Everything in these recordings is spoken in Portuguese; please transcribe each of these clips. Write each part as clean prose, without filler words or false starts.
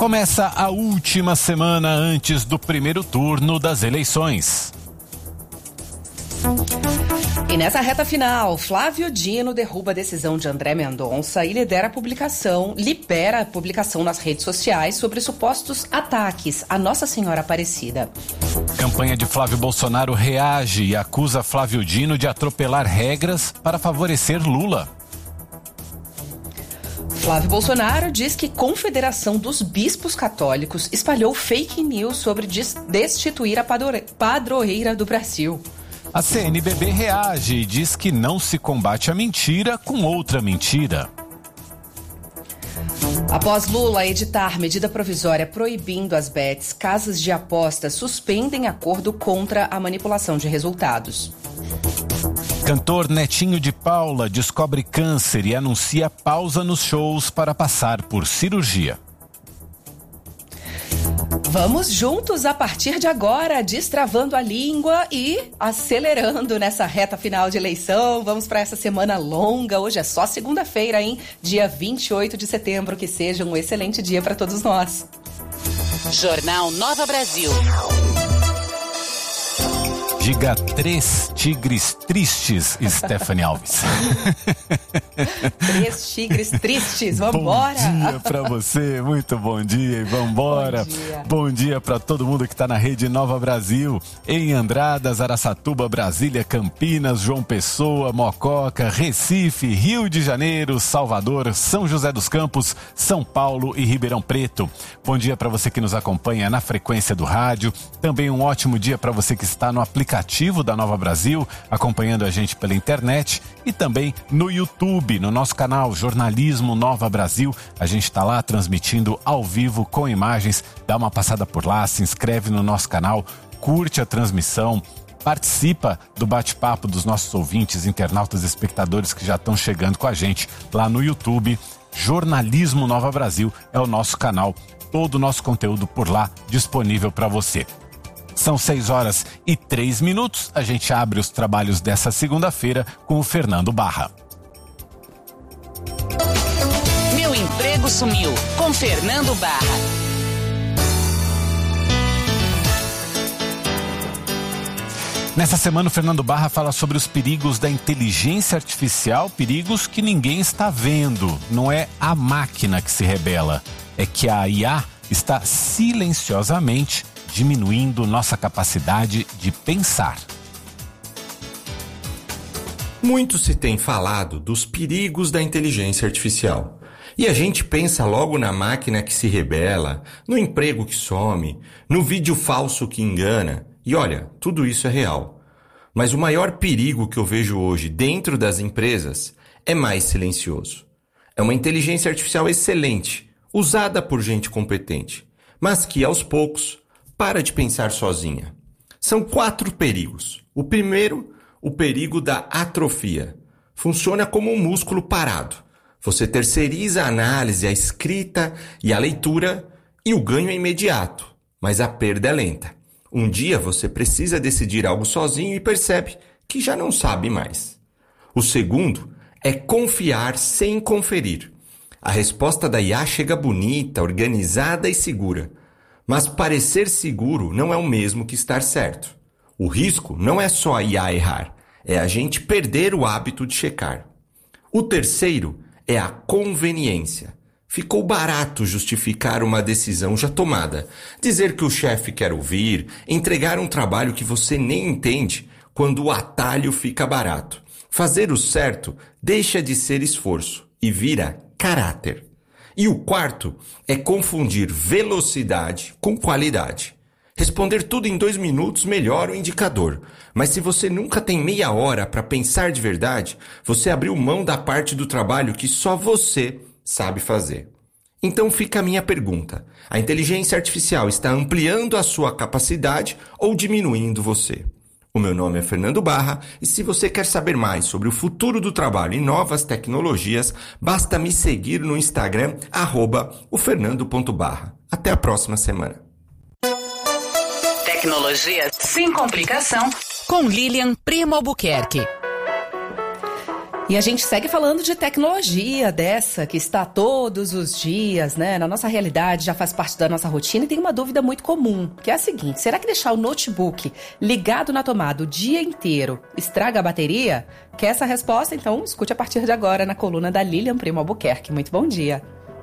Começa a última semana antes do primeiro turno das eleições. E nessa reta final, Flávio Dino derruba a decisão de André Mendonça e libera a publicação nas redes sociais sobre supostos ataques à Nossa Senhora Aparecida. Campanha de Flávio Bolsonaro reage e acusa Flávio Dino de atropelar regras para favorecer Lula. Flávio Bolsonaro diz que Confederação dos Bispos Católicos espalhou fake news sobre destituir a padroeira do Brasil. A CNBB reage e diz que não se combate a mentira com outra mentira. Após Lula editar medida provisória proibindo as bets, casas de apostas suspendem acordo contra a manipulação de resultados. Cantor Netinho de Paula descobre câncer e anuncia pausa nos shows para passar por cirurgia. Vamos juntos a partir de agora, destravando a língua e acelerando nessa reta final de eleição. Vamos para essa semana longa. Hoje é só segunda-feira, hein? Dia 28 de setembro. Que seja um excelente dia para todos nós. Jornal Nova Brasil. Diga 3 tigres tristes, Stephanie Alves. 3 tigres tristes, vambora! Bom dia pra você, muito bom dia e vambora! Bom dia pra todo mundo que tá na rede Nova Brasil, em Andradas, Araçatuba, Brasília, Campinas, João Pessoa, Mococa, Recife, Rio de Janeiro, Salvador, São José dos Campos, São Paulo e Ribeirão Preto. Bom dia pra você que nos acompanha na frequência do rádio, também um ótimo dia pra você que está no aplicativo da Nova Brasil, acompanhando a gente pela internet e também no YouTube, no nosso canal Jornalismo Nova Brasil. A gente está lá transmitindo ao vivo com imagens. Dá uma passada por lá, se inscreve no nosso canal, curte a transmissão, participa do bate-papo dos nossos ouvintes, internautas e espectadores que já estão chegando com a gente lá no YouTube. Jornalismo Nova Brasil é o nosso canal, todo o nosso conteúdo por lá disponível para você. São 6h03. A gente abre os trabalhos dessa segunda-feira com o Fernando Barra. Meu emprego sumiu, com Fernando Barra. Nessa semana, o Fernando Barra fala sobre os perigos da inteligência artificial, perigos que ninguém está vendo. Não é a máquina que se rebela, é que a IA está silenciosamente diminuindo nossa capacidade de pensar. Muito se tem falado dos perigos da inteligência artificial. E a gente pensa logo na máquina que se rebela, no emprego que some, no vídeo falso que engana. E olha, tudo isso é real. Mas o maior perigo que eu vejo hoje dentro das empresas é mais silencioso. É uma inteligência artificial excelente, usada por gente competente, mas que aos poucos para de pensar sozinha. São 4 perigos. O primeiro, o perigo da atrofia. Funciona como um músculo parado. Você terceiriza a análise, a escrita e a leitura e o ganho é imediato, mas a perda é lenta. Um dia você precisa decidir algo sozinho e percebe que já não sabe mais. O segundo é confiar sem conferir. A resposta da IA chega bonita, organizada e segura. Mas parecer seguro não é o mesmo que estar certo. O risco não é só a IA errar, é a gente perder o hábito de checar. O terceiro é a conveniência. Ficou barato justificar uma decisão já tomada, dizer que o chefe quer ouvir, entregar um trabalho que você nem entende quando o atalho fica barato. Fazer o certo deixa de ser esforço e vira caráter. E o quarto é confundir velocidade com qualidade. Responder tudo em 2 minutos melhora o indicador. Mas se você nunca tem meia hora para pensar de verdade, você abriu mão da parte do trabalho que só você sabe fazer. Então fica a minha pergunta. A inteligência artificial está ampliando a sua capacidade ou diminuindo você? O meu nome é Fernando Barra e se você quer saber mais sobre o futuro do trabalho e novas tecnologias, basta me seguir no Instagram, @ofernando.barra. Até a próxima semana. Tecnologia sem complicação, com Lilian Primo Albuquerque. E a gente segue falando de tecnologia dessa que está todos os dias, né? Na nossa realidade, já faz parte da nossa rotina e tem uma dúvida muito comum, que é a seguinte: será que deixar o notebook ligado na tomada o dia inteiro estraga a bateria? Quer essa resposta? Então escute a partir de agora na coluna da Lilian Primo Albuquerque. Muito bom dia.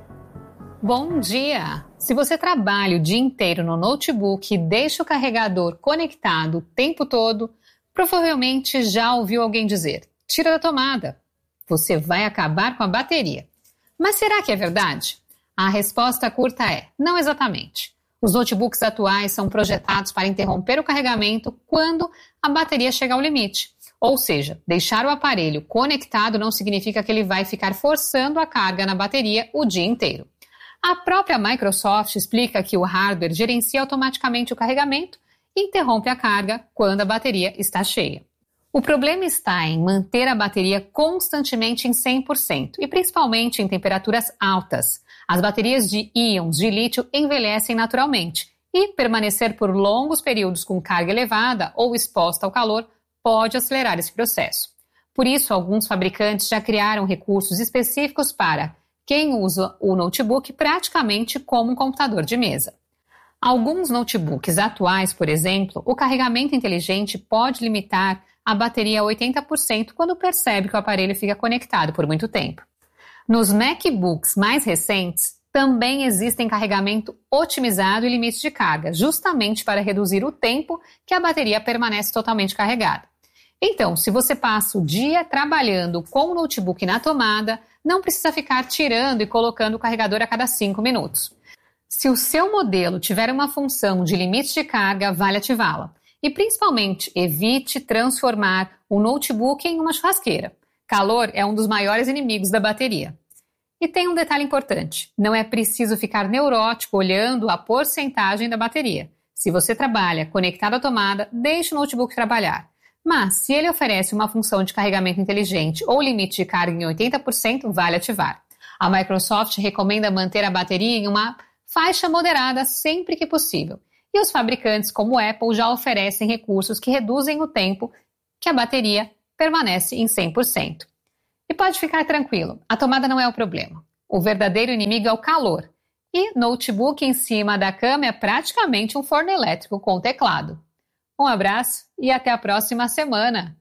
Bom dia! Se você trabalha o dia inteiro no notebook e deixa o carregador conectado o tempo todo, provavelmente já ouviu alguém dizer: tira da tomada, você vai acabar com a bateria. Mas será que é verdade? A resposta curta é: não exatamente. Os notebooks atuais são projetados para interromper o carregamento quando a bateria chega ao limite. Ou seja, deixar o aparelho conectado não significa que ele vai ficar forçando a carga na bateria o dia inteiro. A própria Microsoft explica que o hardware gerencia automaticamente o carregamento e interrompe a carga quando a bateria está cheia. O problema está em manter a bateria constantemente em 100% e principalmente em temperaturas altas. As baterias de íons de lítio envelhecem naturalmente e permanecer por longos períodos com carga elevada ou exposta ao calor pode acelerar esse processo. Por isso, alguns fabricantes já criaram recursos específicos para quem usa o notebook praticamente como um computador de mesa. Alguns notebooks atuais, por exemplo, o carregamento inteligente pode limitar a bateria a 80% quando percebe que o aparelho fica conectado por muito tempo. Nos MacBooks mais recentes, também existem carregamento otimizado e limites de carga, justamente para reduzir o tempo que a bateria permanece totalmente carregada. Então, se você passa o dia trabalhando com o notebook na tomada, não precisa ficar tirando e colocando o carregador a cada 5 minutos. Se o seu modelo tiver uma função de limite de carga, vale ativá-la. E principalmente, evite transformar o notebook em uma churrasqueira. Calor é um dos maiores inimigos da bateria. E tem um detalhe importante: não é preciso ficar neurótico olhando a porcentagem da bateria. Se você trabalha conectado à tomada, deixe o notebook trabalhar. Mas, se ele oferece uma função de carregamento inteligente ou limite de carga em 80%, vale ativar. A Microsoft recomenda manter a bateria em uma faixa moderada sempre que possível. E os fabricantes, como a Apple, já oferecem recursos que reduzem o tempo que a bateria permanece em 100%. E pode ficar tranquilo, a tomada não é o problema. O verdadeiro inimigo é o calor. E notebook em cima da cama é praticamente um forno elétrico com teclado. Um abraço e até a próxima semana.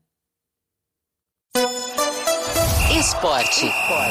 Esporte.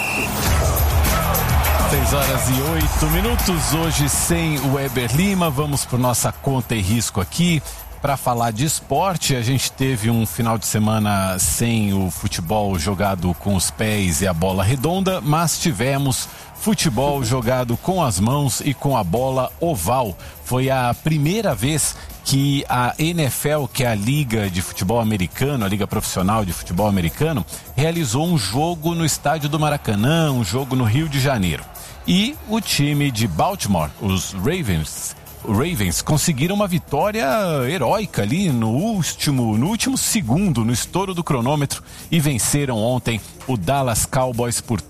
6h08. Hoje sem o Weber Lima. Vamos por nossa conta e risco aqui. Para falar de esporte, a gente teve um final de semana sem o futebol jogado com os pés e a bola redonda, mas tivemos futebol jogado com as mãos e com a bola oval. Foi a primeira vez que a NFL, que é a Liga de Futebol Americano, a Liga Profissional de Futebol Americano, realizou um jogo no estádio do Maracanã, um jogo no Rio de Janeiro. E o time de Baltimore, os Ravens, conseguiram uma vitória heróica ali no último segundo, no estouro do cronômetro, e venceram ontem o Dallas Cowboys por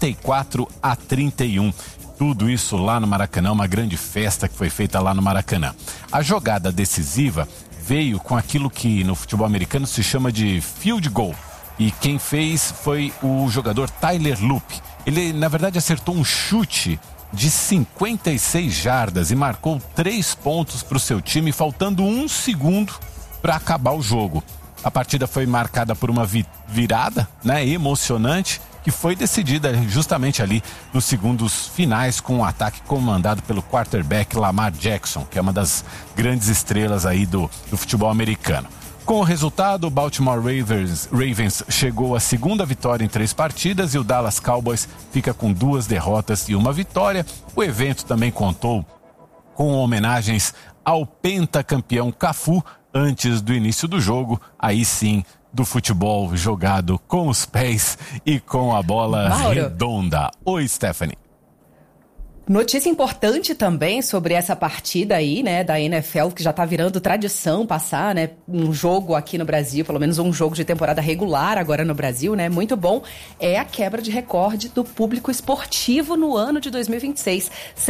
34-31. Tudo isso lá no Maracanã, uma grande festa que foi feita lá no Maracanã. A jogada decisiva veio com aquilo que no futebol americano se chama de field goal. E quem fez foi o jogador Tyler Loop. Ele, na verdade, acertou um chute de 56 jardas e marcou 3 pontos para o seu time, faltando 1 segundo para acabar o jogo. A partida foi marcada por uma virada, né, emocionante, que foi decidida justamente ali nos segundos finais com um ataque comandado pelo quarterback Lamar Jackson, que é uma das grandes estrelas aí do futebol americano. Com o resultado, o Baltimore Ravens chegou à segunda vitória em 3 partidas e o Dallas Cowboys fica com 2 derrotas e 1 vitória. O evento também contou com homenagens ao pentacampeão Cafu antes do início do jogo, aí sim, do futebol jogado com os pés e com a bola redonda. Oi, Stephanie. Notícia importante também sobre essa partida aí, né, da NFL, que já tá virando tradição passar, né, um jogo aqui no Brasil, pelo menos um jogo de temporada regular agora no Brasil, né, muito bom, é a quebra de recorde do público esportivo no ano de 2026.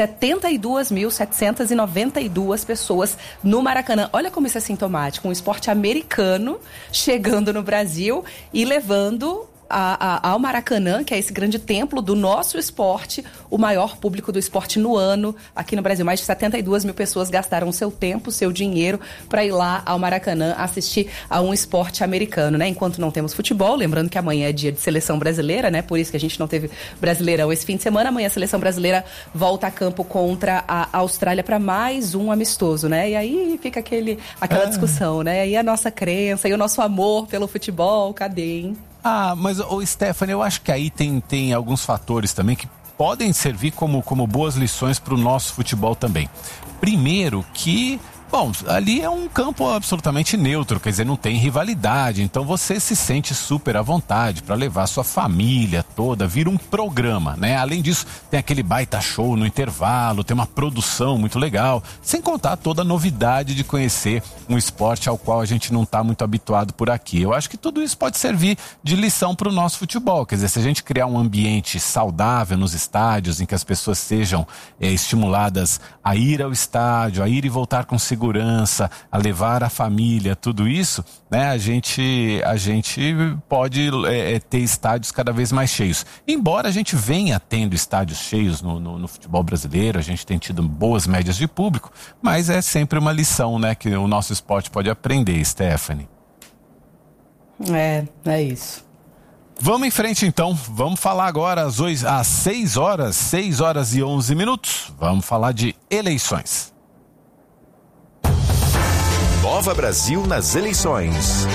72.792 pessoas no Maracanã. Olha como isso é sintomático, um esporte americano chegando no Brasil e levando ao Maracanã, que é esse grande templo do nosso esporte, o maior público do esporte no ano aqui no Brasil. Mais de 72 mil pessoas gastaram seu tempo, seu dinheiro para ir lá ao Maracanã assistir a um esporte americano, né? Enquanto não temos futebol, lembrando que amanhã é dia de seleção brasileira, né? Por isso que a gente não teve Brasileirão esse fim de semana. Amanhã a seleção brasileira volta a campo contra a Austrália para mais um amistoso, né? E aí fica aquela discussão, né? E a nossa crença e o nosso amor pelo futebol, cadê, hein? Mas, Stephanie, eu acho que aí tem alguns fatores também que podem servir como boas lições para o nosso futebol também. Primeiro que, bom, ali é um campo absolutamente neutro, quer dizer, não tem rivalidade, então você se sente super à vontade para levar sua família toda, vira um programa, né? Além disso, tem aquele baita show no intervalo, tem uma produção muito legal, sem contar toda a novidade de conhecer um esporte ao qual a gente não está muito habituado por aqui. Eu acho que tudo isso pode servir de lição para o nosso futebol, quer dizer, se a gente criar um ambiente saudável nos estádios, em que as pessoas sejam estimuladas a ir ao estádio, a ir e voltar com segurança, a levar a família, tudo isso, né? A gente pode ter estádios cada vez mais cheios. Embora a gente venha tendo estádios cheios no futebol brasileiro, a gente tem tido boas médias de público, mas é sempre uma lição, né, que o nosso esporte pode aprender, Stephanie. É isso. Vamos em frente então, vamos falar agora às 6 horas e 11 minutos, vamos falar de eleições. Nova Brasil nas eleições.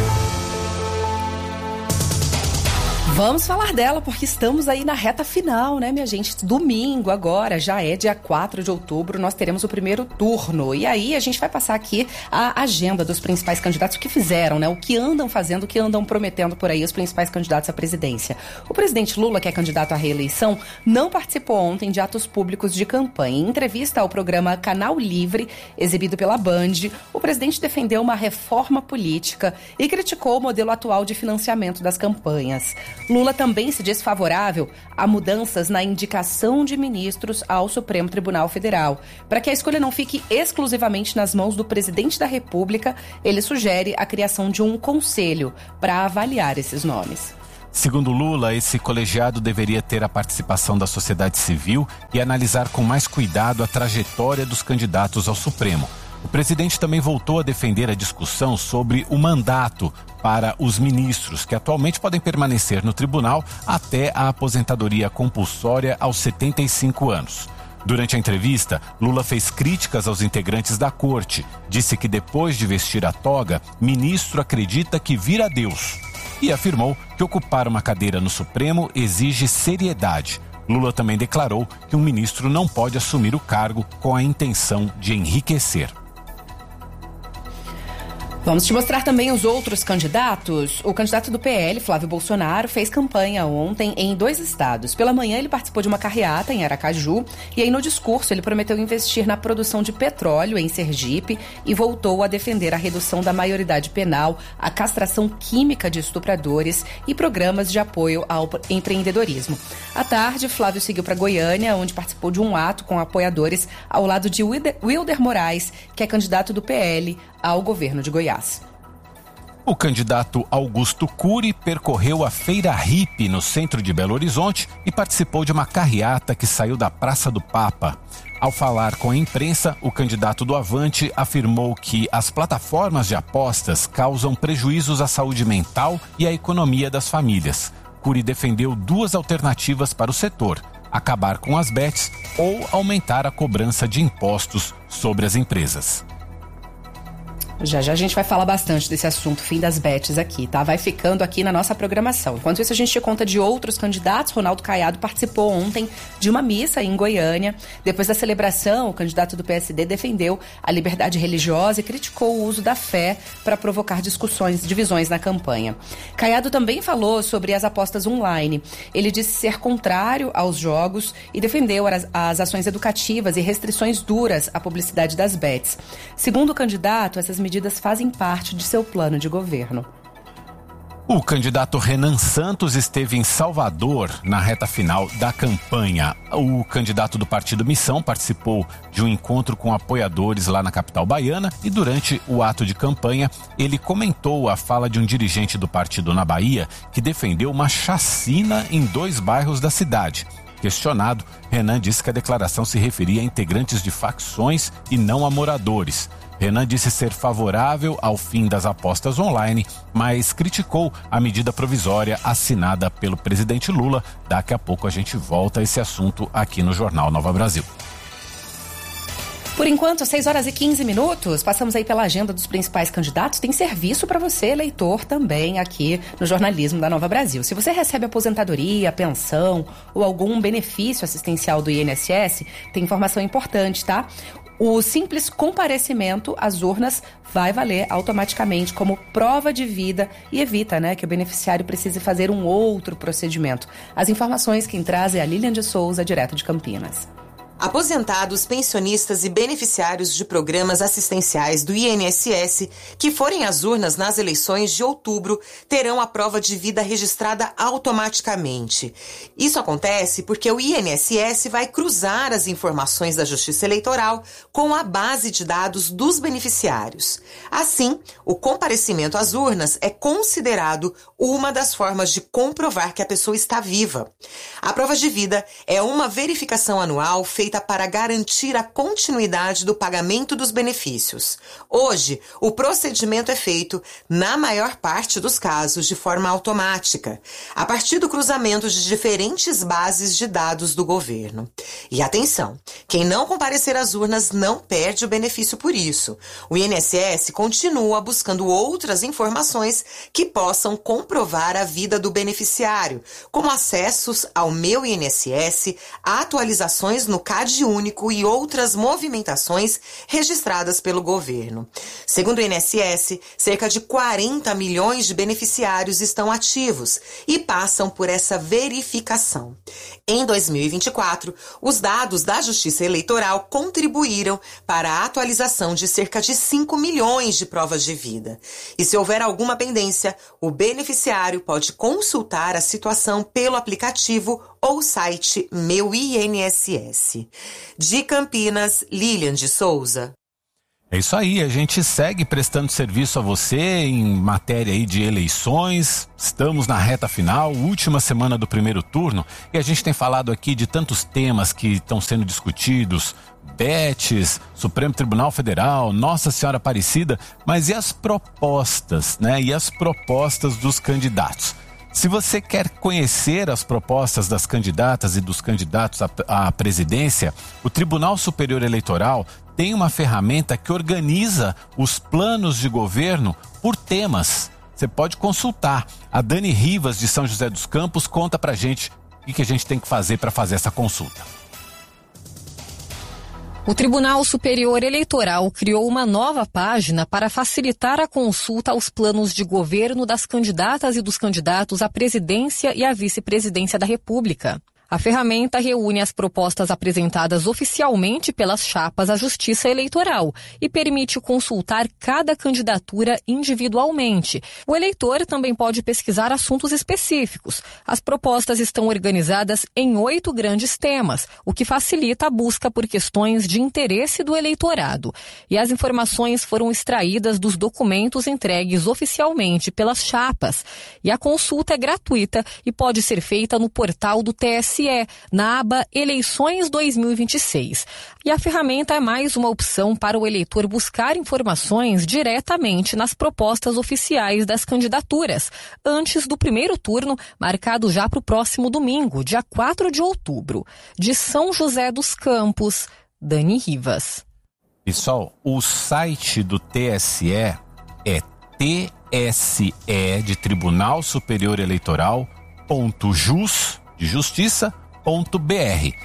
Vamos falar dela, porque estamos aí na reta final, né, minha gente? Domingo agora, já é dia 4 de outubro, nós teremos o primeiro turno. E aí a gente vai passar aqui a agenda dos principais candidatos, o que fizeram, né? O que andam fazendo, o que andam prometendo por aí os principais candidatos à presidência. O presidente Lula, que é candidato à reeleição, não participou ontem de atos públicos de campanha. Em entrevista ao programa Canal Livre, exibido pela Band, o presidente defendeu uma reforma política e criticou o modelo atual de financiamento das campanhas. Lula também se diz favorável a mudanças na indicação de ministros ao Supremo Tribunal Federal. Para que a escolha não fique exclusivamente nas mãos do presidente da República, ele sugere a criação de um conselho para avaliar esses nomes. Segundo Lula, esse colegiado deveria ter a participação da sociedade civil e analisar com mais cuidado a trajetória dos candidatos ao Supremo. O presidente também voltou a defender a discussão sobre o mandato para os ministros, que atualmente podem permanecer no tribunal até a aposentadoria compulsória aos 75 anos. Durante a entrevista, Lula fez críticas aos integrantes da corte. Disse que depois de vestir a toga, ministro acredita que vira Deus. E afirmou que ocupar uma cadeira no Supremo exige seriedade. Lula também declarou que um ministro não pode assumir o cargo com a intenção de enriquecer. Vamos te mostrar também os outros candidatos. O candidato do PL, Flávio Bolsonaro, fez campanha ontem em 2 estados. Pela manhã, ele participou de uma carreata em Aracaju e aí no discurso ele prometeu investir na produção de petróleo em Sergipe e voltou a defender a redução da maioridade penal, a castração química de estupradores e programas de apoio ao empreendedorismo. À tarde, Flávio seguiu para Goiânia, onde participou de um ato com apoiadores ao lado de Wilder Moraes, que é candidato do PL ao governo de Goiás. O candidato Augusto Cury percorreu a Feira Hippie no centro de Belo Horizonte e participou de uma carreata que saiu da Praça do Papa. Ao falar com a imprensa, o candidato do Avante afirmou que as plataformas de apostas causam prejuízos à saúde mental e à economia das famílias. Cury defendeu 2 alternativas para o setor: acabar com as bets ou aumentar a cobrança de impostos sobre as empresas. Já a gente vai falar bastante desse assunto, fim das bets aqui, tá? Vai ficando aqui na nossa programação. Enquanto isso, a gente te conta de outros candidatos. Ronaldo Caiado participou ontem de uma missa em Goiânia. Depois da celebração, o candidato do PSD defendeu a liberdade religiosa e criticou o uso da fé para provocar divisões na campanha. Caiado também falou sobre as apostas online. Ele disse ser contrário aos jogos e defendeu as ações educativas e restrições duras à publicidade das bets. Segundo o candidato, essas medidas fazem parte de seu plano de governo. O candidato Renan Santos esteve em Salvador na reta final da campanha. O candidato do Partido Missão participou de um encontro com apoiadores lá na capital baiana e durante o ato de campanha ele comentou a fala de um dirigente do partido na Bahia que defendeu uma chacina em 2 bairros da cidade. Questionado, Renan disse que a declaração se referia a integrantes de facções e não a moradores. Renan disse ser favorável ao fim das apostas online, mas criticou a medida provisória assinada pelo presidente Lula. Daqui a pouco a gente volta a esse assunto aqui no Jornal Nova Brasil. Por enquanto, 6h15, passamos aí pela agenda dos principais candidatos. Tem serviço para você, eleitor, também aqui no jornalismo da Nova Brasil. Se você recebe aposentadoria, pensão ou algum benefício assistencial do INSS, tem informação importante, tá? O simples comparecimento às urnas vai valer automaticamente como prova de vida e evita, que o beneficiário precise fazer um outro procedimento. As informações quem traz é a Lilian de Souza, direto de Campinas. Aposentados, pensionistas e beneficiários de programas assistenciais do INSS que forem às urnas nas eleições de outubro terão a prova de vida registrada automaticamente. Isso acontece porque o INSS vai cruzar as informações da Justiça Eleitoral com a base de dados dos beneficiários. Assim, o comparecimento às urnas é considerado uma das formas de comprovar que a pessoa está viva. A prova de vida é uma verificação anual feita para garantir a continuidade do pagamento dos benefícios. Hoje, o procedimento é feito, na maior parte dos casos, de forma automática, a partir do cruzamento de diferentes bases de dados do governo. E atenção, quem não comparecer às urnas não perde o benefício por isso. O INSS continua buscando outras informações que possam comprovar a vida do beneficiário, como acessos ao Meu INSS, atualizações no CAD único e outras movimentações registradas pelo governo. Segundo o INSS, cerca de 40 milhões de beneficiários estão ativos e passam por essa verificação. Em 2024, os dados da Justiça Eleitoral contribuíram para a atualização de cerca de 5 milhões de provas de vida. E se houver alguma pendência, o beneficiário pode consultar a situação pelo aplicativo ou site Meu INSS. De Campinas, Lilian de Souza. É isso aí, a gente segue prestando serviço a você em matéria aí de eleições. Estamos na reta final, última semana do primeiro turno, e a gente tem falado aqui de tantos temas que estão sendo discutidos, BETs, Supremo Tribunal Federal, Nossa Senhora Aparecida, mas e as propostas, E as propostas dos candidatos? Se você quer conhecer as propostas das candidatas e dos candidatos à presidência, o Tribunal Superior Eleitoral tem uma ferramenta que organiza os planos de governo por temas. Você pode consultar. A Dani Rivas, de São José dos Campos, conta pra gente o que a gente tem que fazer para fazer essa consulta. O Tribunal Superior Eleitoral criou uma nova página para facilitar a consulta aos planos de governo das candidatas e dos candidatos à presidência e à vice-presidência da República. A ferramenta reúne as propostas apresentadas oficialmente pelas chapas à Justiça Eleitoral e permite consultar cada candidatura individualmente. O eleitor também pode pesquisar assuntos específicos. As propostas estão organizadas em 8 grandes temas, o que facilita a busca por questões de interesse do eleitorado. E as informações foram extraídas dos documentos entregues oficialmente pelas chapas. E a consulta é gratuita e pode ser feita no portal do TSE, na aba Eleições 2026. E a ferramenta é mais uma opção para o eleitor buscar informações diretamente nas propostas oficiais das candidaturas, antes do primeiro turno, marcado já para o próximo domingo, dia 4 de outubro. De São José dos Campos, Dani Rivas. Pessoal, o site do TSE é TSE de Tribunal Superior Eleitoral.jus de justiça.br,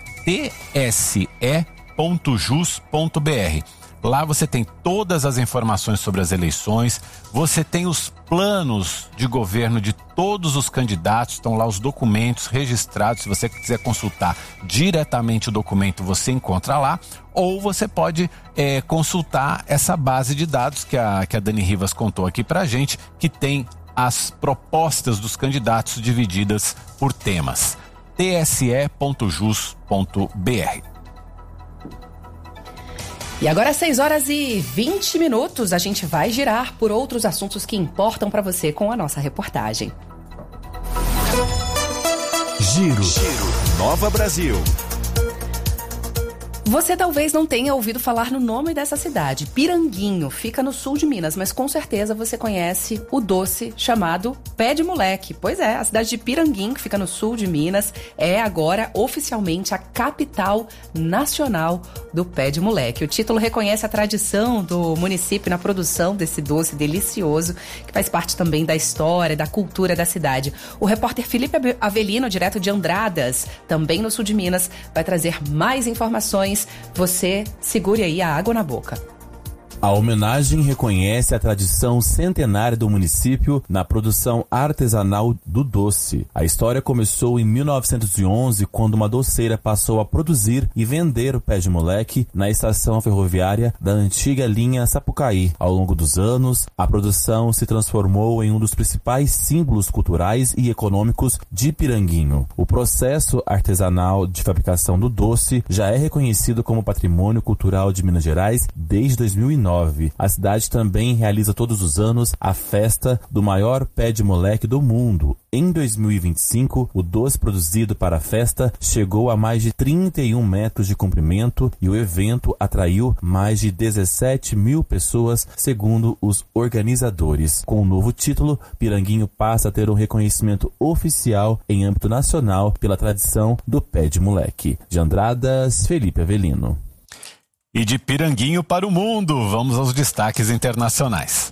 tse.jus.br. Lá você tem todas as informações sobre as eleições, você tem os planos de governo de todos os candidatos, estão lá os documentos registrados. Se você quiser consultar diretamente o documento, você encontra lá, ou você pode consultar essa base de dados que a Dani Rivas contou aqui pra gente, que tem as propostas dos candidatos divididas por temas. tse.jus.br. E agora, 6h20, a gente vai girar por outros assuntos que importam para você com a nossa reportagem. Giro. Nova Brasil. Você talvez não tenha ouvido falar no nome dessa cidade. Piranguinho, fica no sul de Minas, mas com certeza você conhece o doce chamado Pé de Moleque. Pois é, a cidade de Piranguinho, que fica no sul de Minas, é agora oficialmente a capital nacional do Pé de Moleque. O título reconhece a tradição do município na produção desse doce delicioso, que faz parte também da história, da cultura da cidade. O repórter Felipe Avelino, direto de Andradas, também no sul de Minas, vai trazer mais informações. Você segure aí a água na boca. A homenagem reconhece a tradição centenária do município na produção artesanal do doce. A história começou em 1911, quando uma doceira passou a produzir e vender o Pé de Moleque na estação ferroviária da antiga linha Sapucaí. Ao longo dos anos, a produção se transformou em um dos principais símbolos culturais e econômicos de Piranguinho. O processo artesanal de fabricação do doce já é reconhecido como Patrimônio Cultural de Minas Gerais desde 2009. A cidade também realiza todos os anos a festa do maior pé de moleque do mundo. Em 2025, o doce produzido para a festa chegou a mais de 31 metros de comprimento e o evento atraiu mais de 17 mil pessoas, segundo os organizadores. Com o novo título, Piranguinho passa a ter um reconhecimento oficial em âmbito nacional pela tradição do pé de moleque. De Andradas, Felipe Avelino. E de Piranguinho para o mundo, vamos aos destaques internacionais.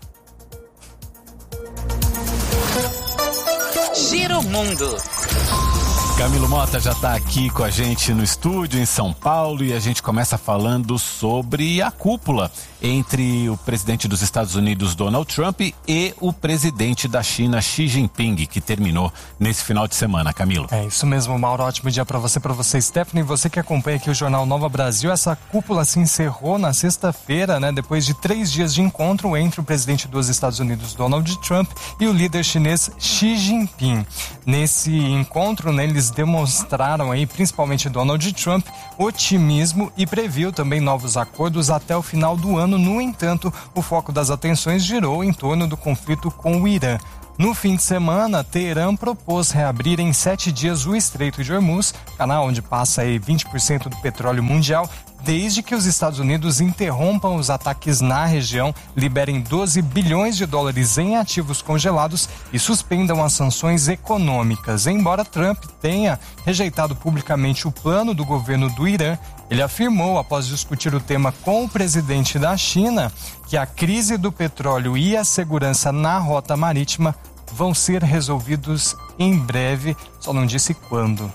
Giro Mundo. Camilo Mota já está aqui com a gente no estúdio em São Paulo e a gente começa falando sobre a cúpula entre o presidente dos Estados Unidos, Donald Trump, e o presidente da China, Xi Jinping, que terminou nesse final de semana. Camilo. É isso mesmo, Mauro. Ótimo dia para você, Stephanie. Você que acompanha aqui o Jornal Nova Brasil, essa cúpula se encerrou na sexta-feira, né? Depois de 3 dias de encontro entre o presidente dos Estados Unidos, Donald Trump, e o líder chinês Xi Jinping. Nesse encontro, né, eles demonstraram aí, principalmente Donald Trump, otimismo e previu também novos acordos até o final do ano. No entanto, o foco das atenções girou em torno do conflito com o Irã. No fim de semana, Teherã propôs reabrir em 7 dias o Estreito de Hormuz, canal onde passa aí 20% do petróleo mundial, desde que os Estados Unidos interrompam os ataques na região, liberem 12 bilhões de dólares em ativos congelados e suspendam as sanções econômicas. Embora Trump tenha rejeitado publicamente o plano do governo do Irã, ele afirmou, após discutir o tema com o presidente da China, que a crise do petróleo e a segurança na rota marítima vão ser resolvidos em breve, só não disse quando.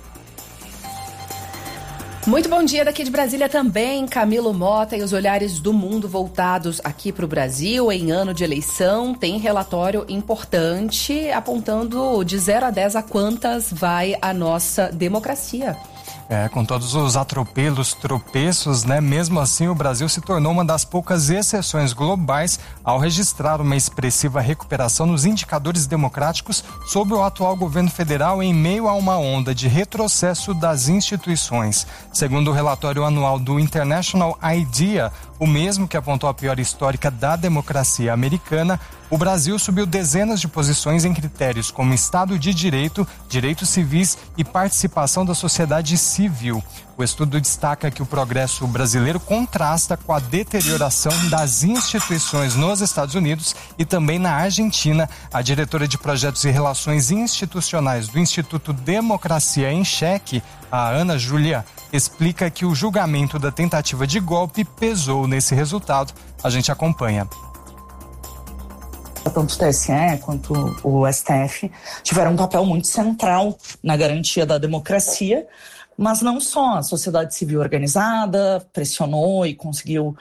Muito bom dia daqui de Brasília também, Camilo Mota, e os olhares do mundo voltados aqui para o Brasil em ano de eleição. Tem relatório importante apontando de 0 a 10 a quantas vai a nossa democracia. Com todos os atropelos, tropeços, né? Mesmo assim, o Brasil se tornou uma das poucas exceções globais ao registrar uma expressiva recuperação nos indicadores democráticos sob o atual governo federal em meio a uma onda de retrocesso das instituições. Segundo o relatório anual do International IDEA, o mesmo que apontou a pior histórica da democracia americana, o Brasil subiu dezenas de posições em critérios como Estado de Direito, direitos civis e participação da sociedade civil. O estudo destaca que o progresso brasileiro contrasta com a deterioração das instituições nos Estados Unidos e também na Argentina. A diretora de Projetos e Relações Institucionais do Instituto Democracia em Cheque, a Ana Júlia, explica que o julgamento da tentativa de golpe pesou nesse resultado. A gente acompanha. Tanto o TSE quanto o STF tiveram um papel muito central na garantia da democracia, mas não só. A sociedade civil organizada pressionou e conseguiu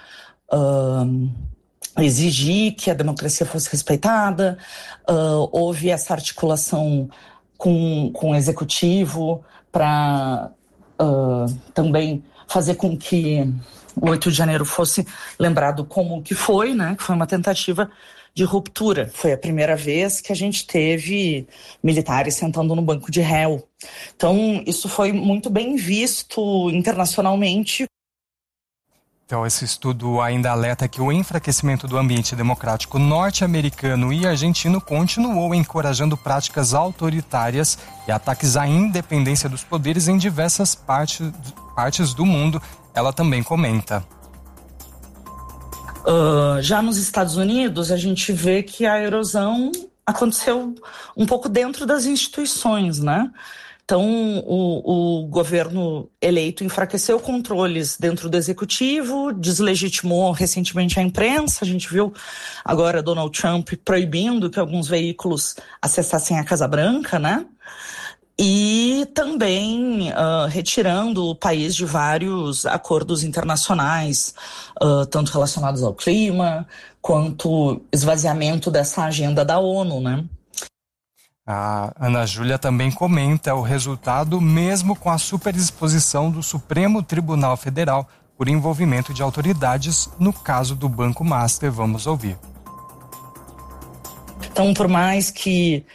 exigir que a democracia fosse respeitada, houve essa articulação com o executivo para também fazer com que o 8 de janeiro fosse lembrado como que foi, né? Que foi uma tentativa de ruptura. Foi a primeira vez que a gente teve militares sentando no banco de réu. Então, isso foi muito bem visto internacionalmente. Então, esse estudo ainda alerta que o enfraquecimento do ambiente democrático norte-americano e argentino continuou encorajando práticas autoritárias e ataques à independência dos poderes em diversas partes do mundo. Ela também comenta. Já nos Estados Unidos, a gente vê que a erosão aconteceu um pouco dentro das instituições, né? Então, o governo eleito enfraqueceu controles dentro do executivo, deslegitimou recentemente a imprensa. A gente viu agora Donald Trump proibindo que alguns veículos acessassem a Casa Branca, né? E também retirando o país de vários acordos internacionais, tanto relacionados ao clima, quanto esvaziamento dessa agenda da ONU, né? A Ana Júlia também comenta o resultado mesmo com a superexposição do Supremo Tribunal Federal por envolvimento de autoridades no caso do Banco Master. Vamos ouvir. Então, por mais que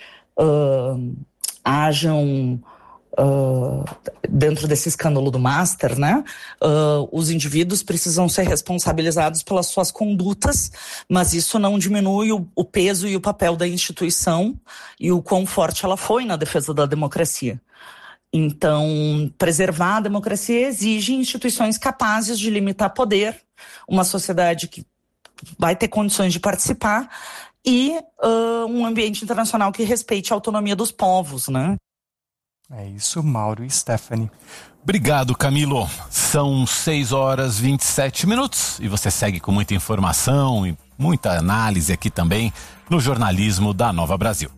hajam dentro desse escândalo do Master, né? Os indivíduos precisam ser responsabilizados pelas suas condutas, mas isso não diminui o peso e o papel da instituição e o quão forte ela foi na defesa da democracia. Então, preservar a democracia exige instituições capazes de limitar poder, uma sociedade que vai ter condições de participar e um ambiente internacional que respeite a autonomia dos povos, né? É isso, Mauro e Stephanie. Obrigado, Camilo. São 6h27 e você segue com muita informação e muita análise aqui também no jornalismo da Nova Brasil.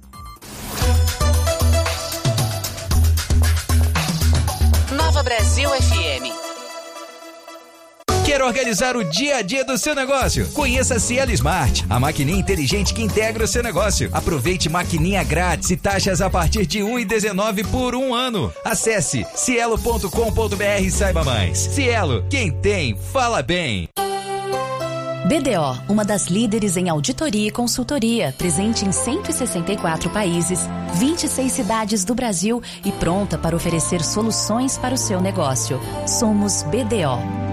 Nova Brasil FM. Quer organizar o dia a dia do seu negócio? Conheça a Cielo Smart, a maquininha inteligente que integra o seu negócio. Aproveite maquininha grátis e taxas a partir de R$ 1,19 por 1 ano. Acesse cielo.com.br e saiba mais. Cielo, quem tem, fala bem. BDO, uma das líderes em auditoria e consultoria, presente em 164 países, 26 cidades do Brasil e pronta para oferecer soluções para o seu negócio. Somos BDO.